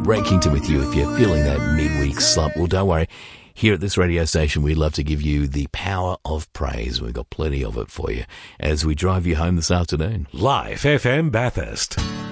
Ray Kington with you if you're feeling that midweek slump. Well, don't worry. Here at this radio station, we'd love to give you the power of praise. We've got plenty of it for you as we drive you home this afternoon. Live FM Bathurst.